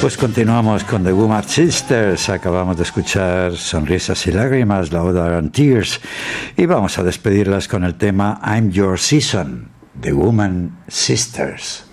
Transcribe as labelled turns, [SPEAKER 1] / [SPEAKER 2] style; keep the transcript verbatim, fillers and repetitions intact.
[SPEAKER 1] Pues continuamos con The Woman Sisters. Acabamos de escuchar Sonrisas y Lágrimas, la Oda and Tears, y vamos a despedirlas con el tema I'm Your Season, The Woman Sisters.